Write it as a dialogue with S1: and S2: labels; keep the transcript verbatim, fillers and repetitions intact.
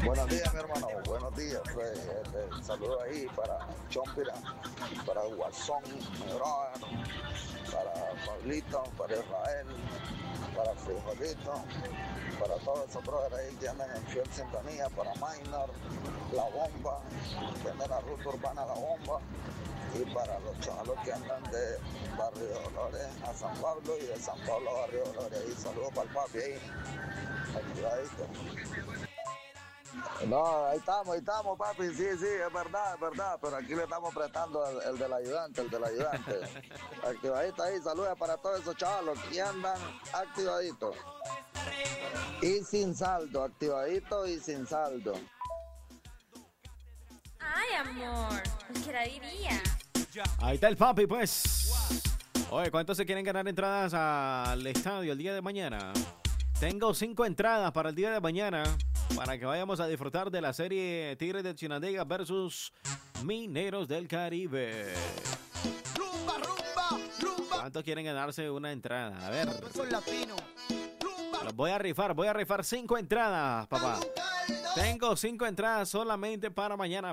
S1: Buenos días, mi hermano. Buenos días. Eh, eh, saludos ahí para Chompira, para Guasón, mi brother, para Pablito, para Israel, para Frijolito, para todos esos brothers ahí que andan en fiel sintonía, para Minor, La Bomba, que anda en la ruta urbana La Bomba, y para los chavalos que andan de Barrio Dolores a San Pablo y de San Pablo a Barrio Dolores. Y saludos para el papi ahí, activadito. No, ahí estamos, ahí estamos, papi, sí, sí, es verdad, es verdad, pero aquí le estamos prestando el, el del ayudante, el del ayudante. Activadito ahí, saludos para todos esos chavalos que andan activaditos. Y sin saldo, activadito y sin saldo.
S2: Ay, amor, ¿qué la diría?
S3: Ahí está el papi, pues. Oye, ¿cuántos se quieren ganar entradas al estadio el día de mañana? Tengo cinco entradas para el día de mañana para que vayamos a disfrutar de la serie Tigres de Chinandega versus Mineros del Caribe.
S4: Rumba, rumba, rumba.
S3: ¿Cuántos quieren ganarse una entrada? A ver.
S4: Son latinos.
S3: Los voy a rifar, voy a rifar cinco entradas, papá. Tengo cinco entradas solamente para mañana.